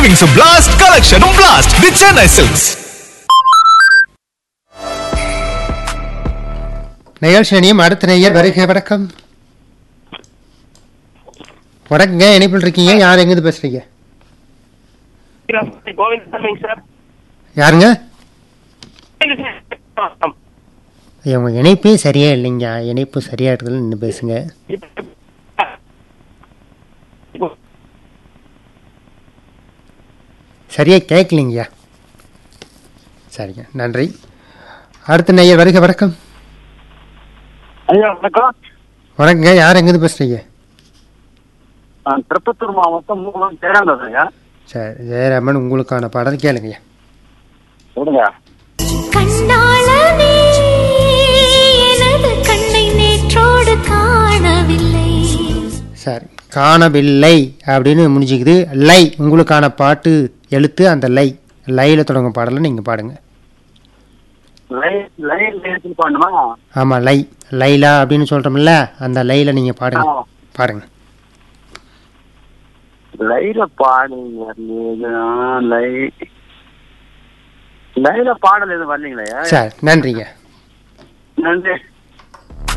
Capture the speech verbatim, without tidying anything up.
Savings blast, collection blast with Chennai Silks. நிகழ்ச்சியும் அடுத்த நேயர் வருக. வணக்கம். வணக்கங்க, இணைப்பில் இருக்கீங்க. யார் எங்கிருந்து பேசுறீங்க? யாருங்க? உங்க இணைப்பே சரியா இல்லைங்க. இணைப்பு சரியா இருக்குதுன்னு நின்று பேசுங்க. சரியா கேட்கலைங்கய்யா. சரிங்க, நன்றி. அடுத்த நேயர் வருக. வணக்கம். வணக்கங்க, யார் எங்கிருந்து பேசுறீங்க? திருப்பத்தூர் மாவட்டம் மூலம் ஜெயராமன். சரி, ஜெயராமன், உங்களுக்கான பாடல் கேளுங்கய்யா. சொல்லுங்க. சரி, காணவில்லை அப்படின்னு முடிஞ்சுக்குது. லை உங்களுக்கான பாட்டு எழுத்து அந்த லை லைல தொடங்கும் பாடலை நீங்க பாடுங்க. ஆமா, லை லைலா அப்படின்னு சொல்றோம்ல, அந்த லைல நீங்க பாடுங்க. பாருங்க. லைல பாடுங்க. லை லைல பாடல் எதுவும் வரலீங்களா? சரி, நன்றிங்க. நன்றி.